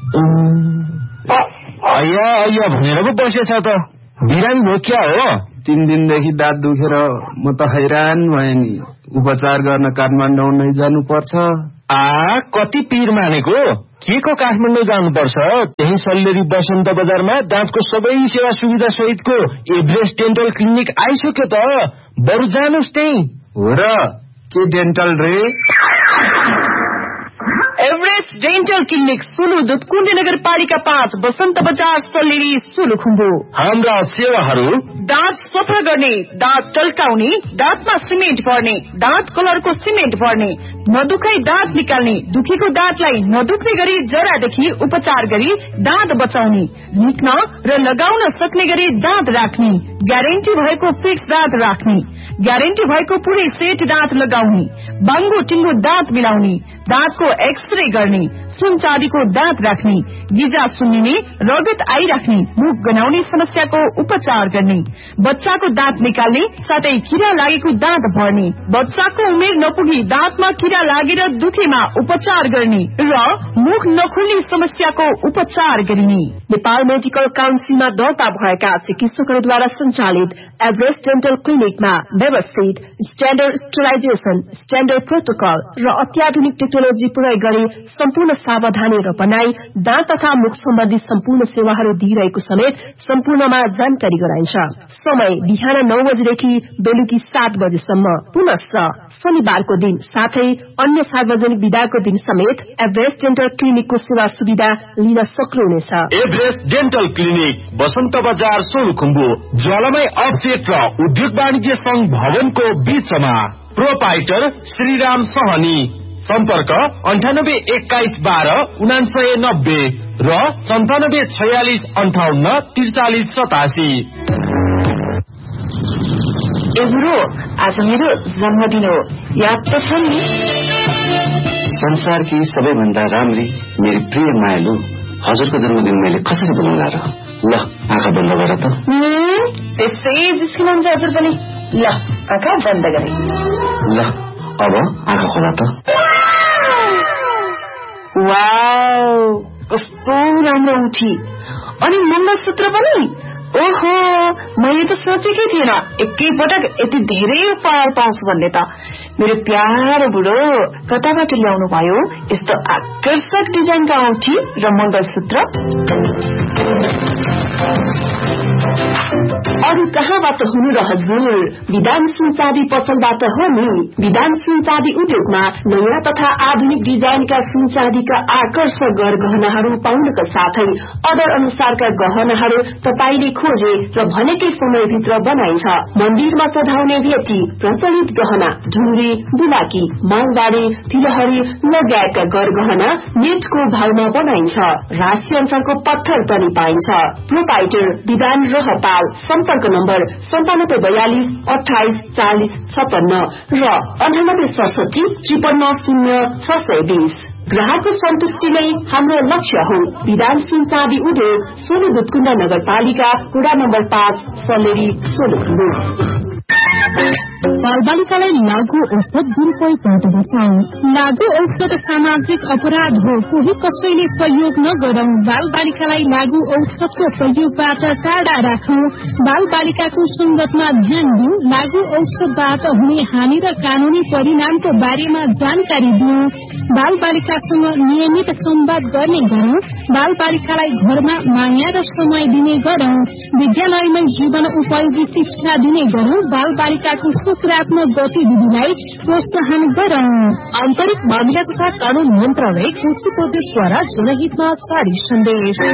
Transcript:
अय्या भनेर पो बसेछ त। बिरामी भयो क्या हो? 3 दिनदेखि दाँत दुखेर म त हैरान भएँ नि। उपचार गर्न काठमाडौँ नै जानुपर्छ। कति पीर मानेको? के को काठमाडौँ जानुपर्छ? त्यही सल्लेरी बसन्त बजारमा दाँतको सबै सेवा सुविधा सहितको एभरेस्ट डेन्टल क्लिनिक आइसक्यो त। बरु जानुस् त्यही। हो र? के डेन्टल रे? एभरेस्ट डेन्टल क्लिनिक सोलुदुत कुण्ड नगरपालिका 5 बसन्त बजार सल्लेरी सोलुखुम्बु। हाम्रा सेवाहरू: दाँत सफा गर्ने, दाँत टल्काउने, दाँतमा सिमेन्ट भर्ने, दाँत कलरको सिमेन्ट भर्ने, नदुखाई दाँत निकाल्ने, दुखेको दाँतलाई नदुख्ने गरी जरादेखि उपचार गरी दाँत बचाउने, निक्न र लगाउन सक्ने गरी दाँत राख्ने, ग्यारेन्टी भएको फिक्स दाँत राख्ने, ग्यारेन्टी भएको पुरै सेट दाँत लगाउने, बाङ्गो टिङ्गो दाँत मिलाउने, दाँतको एक्सरे गर्ने, सुन चाँदीको दाँत राख्ने, गिजा सुन्निने, रगत आइराख्ने, मुख गनाउने समस्याको उपचार गर्ने, बच्चाको दाँत निकाल्ने साथै किरा लागेको दाँत भर्ने, बच्चाको उमेर नपुगी दाँतमा किरा लागेर दुखेमा उपचार गर्ने र मुख नखुल्ने समस्याको उपचार गरिने। नेपाल मेडिकल काउन्सिलमा दर्ता भएका चिकित्सकहरूद्वारा सञ्चालित एभरेस्ट डेन्टल क्लिनिकमा व्यवस्थित स्ट्याण्डर्ड स्टरलाइजेसन, स्ट्याण्डर्ड प्रोटोकल र अत्याधुनिक टेक्नोलोजी प्रयोग गरी सम्पूर्ण सावधानी र बनाई दाँत तथा मुख सम्बन्धी सम्पूर्ण सेवाहरू दिइरहेको समेत सम्पूर्णमा जानकारी गराइन्छ। समय बिहान 9 बजेदेखि बेलुकी 7 बजेसम्म। पुनश्च शनिबारको दिन साथै अन्य सार्वजनिक विदाको दिन समेत एभरेस्ट डेन्टल क्लिनिकको सेवा सुविधा लिन सक्नुहुनेछ। एभरेस्ट डेन्टल क्लिनिक बसन्त बजार सोलुखुम्बु, ज्वालामाई अफसेट र उद्योग वाणिज्य संघ भवनको बीचमा। प्रोपाइटर श्रीराम सहनी। सम्पर्क 9821129990 र 9746584387। गुरु, आज मेरो जन्मदिन हो, याद त छ नि? संसारकी सबैभन्दा राम्री मेरी प्रिय मायालु, हजुरको जन्मदिन मैले कसरी बनाउला र? ल आँखा बन्द गर त। त्यसै जिस्किनुहुन्छ हजुर पनि। ल आँखा बन्द गरे। ल अब आँखा खोला त। वाउ, कस्तो राम्रो उठी। अनि मङ्गलसूत्र पनि? ओहो, मैले त सोचेकै थिएन एकैपटक यति धेरै उपहार पाउँछु भन्ने त। मेरो प्यारो बुढो, कताबाट ल्याउनु भयो यस्तो आकर्षक डिजाइनका औँठी र मङ्गलसूत्र? अरू कहाँबाट हुनु र हजुर? विधान सुन चाँदी पसलबाट हो नि। विधान सुन चाँदी उद्योगमा नयाँ तथा आधुनिक डिजाइनका सुन चाँदीका आकर्षक गहनाहरू पाउनका साथै अर्डर अनुसारका गहनाहरू तपाईले खोजे र भनेकै समयभित्र बनाइन्छ। मन्दिरमा चढाउने भेटी, प्रचलित गहना, ढुङ्ग्री, बुलाकी, मालबारी, तिलहरी लगायतका गहना नेटको भावमा बनाइन्छ। राशि अनुसारको पत्थर पनि पाइन्छ। प्रोपाइटर विधान रहपाल। सम्पर्क नम्बर 9742284056 र 986753500620। ग्राहकको सन्तुष्टि नै हाम्रो लक्ष्य हो। विधान सुन चाँदी उद्योग, सोलुदुत कुण्ड नगरपालिका, वडा नम्बर 5, सल्लेरी, सोलुखुम्बु। बालबालिकालाई लागू औषध दुरुपयोग गर्दछ। लागू औषध सामाजिक अपराध हो, कोही कसैले प्रयोग नगरौं। बालबालिकालाई लागू औषधको प्रयोगबाट टाढा राखौं। बालबालिकाको संगतमा ध्यान दिउँ। लागू औषधबाट हुने हानि र कानूनी परिणामको बारेमा जानकारी दिउँ। बालबालिकासँग नियमित संवाद गर्ने गरौं। बालबालिकालाई घरमा माया र समय दिने गरौं। विद्यालयमै जीवन उपयोगी शिक्षा दिने गरौं। बालबालिकाको सकारात्मक गतिविधिलाई प्रोत्साहन गरौं। आन्तरिक मामिला तथा कानून मन्त्रालय, कृषि प्रदेशद्वारा जनहितमा जारी सन्देश।